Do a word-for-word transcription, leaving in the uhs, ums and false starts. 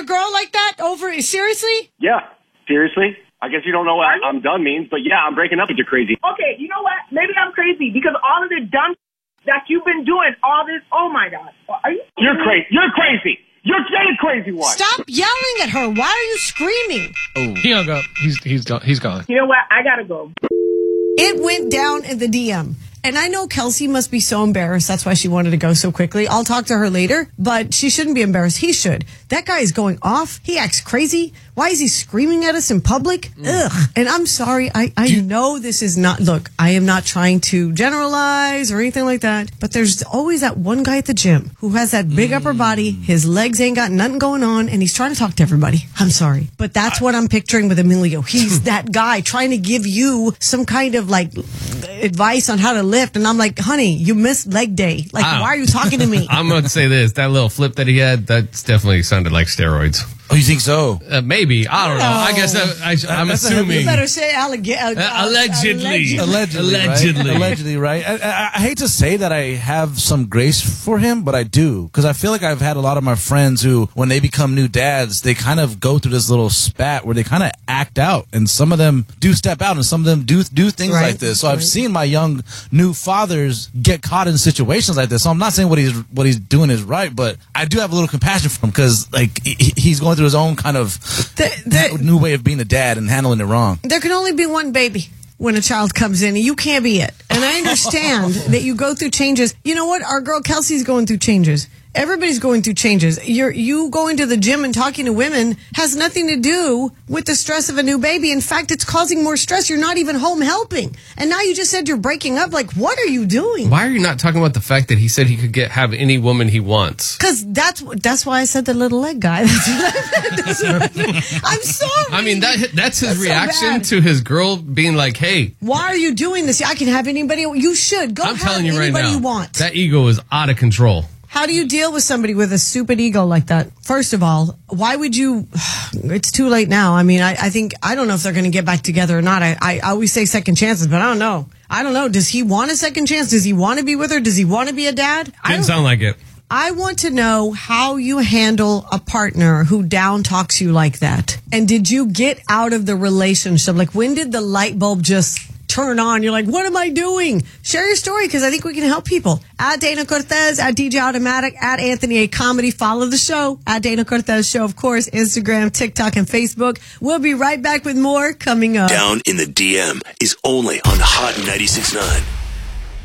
your girl like that? Over seriously? Yeah, seriously. I guess you don't know what I'm done means, but yeah, I'm breaking up with you crazy. Okay, you know what? Maybe I'm crazy because all of the dumb that you've been doing, all this, oh my God. Are you? You're crazy. You're crazy. You're the crazy one. Stop yelling at her. Why are you screaming? Oh, he hung up. He's, he's gone. He's gone. You know what? I gotta go. It went down in the D M. And I know Kelsey must be so embarrassed. That's why she wanted to go so quickly. I'll talk to her later, but she shouldn't be embarrassed. He should. That guy is going off. He acts crazy. Why is he screaming at us in public? Mm. Ugh. And I'm sorry. I, I know this is not, look, I am not trying to generalize or anything like that, but there's always that one guy at the gym who has that big mm. upper body. His legs ain't got nothing going on, and he's trying to talk to everybody. I'm sorry. But that's what I'm picturing with Emilio. He's that guy trying to give you some kind of like advice on how to lift, and I'm like, honey, you missed leg day. Like, why are you talking to me? I'm going to say this. That little flip that he had, that's definitely sounded like steroids. Oh, you think so? Uh, maybe. I don't know. No. I guess I, I, I'm That's assuming. You better say alleg- uh, Uh, allegedly. Allegedly, Allegedly. right? Allegedly, right? I, I, I hate to say that I have some grace for him, but I do. Because I feel like I've had a lot of my friends who, when they become new dads, they kind of go through this little spat where they kind of act out. And some of them do step out, and some of them do do things Right. like this. So Right. I've seen my young new fathers get caught in situations like this. So I'm not saying what he's what he's doing is right, but I do have a little compassion for him because like he, he's going through his own kind of The- the- new way of being a dad and handling it wrong. There can only be one baby when a child comes in, and you can't be it. And I understand that you go through changes. You know what? Our girl Kelsey's going through changes. Everybody's going through changes. You're, you going to the gym and talking to women has nothing to do with the stress of a new baby. In fact, it's causing more stress. You're not even home helping. And now you just said you're breaking up. Like, what are you doing? Why are you not talking about the fact that he said he could get have any woman he wants? Because that's, that's why I said the little leg guy. That's what I meant. That's what I meant. I'm sorry. I mean, that that's his That's so reaction bad. to his girl being like, hey, Why are you doing this? I can have anybody. You should. Go I'm have telling you right anybody now, you want. that ego is out of control. How do you deal with somebody with a stupid ego like that? First of all, why would you? It's too late now. I mean, I, I think, I don't know if they're going to get back together or not. I, I always say second chances, but I don't know. I don't know. Does he want a second chance? Does he want to be with her? Does he want to be a dad? I Didn't don't- sound like it. I want to know how you handle a partner who down talks you like that. And did you get out of the relationship? Like, when did the light bulb just turn on? You're like, what am I doing? Share your story, because I think we can help people. At Dana Cortez, at D J Automatic, at Anthony A. Comedy. Follow the show. At Dana Cortez Show, of course. Instagram, TikTok, and Facebook. We'll be right back with more coming up. Down in the D M is only on Hot ninety-six point nine.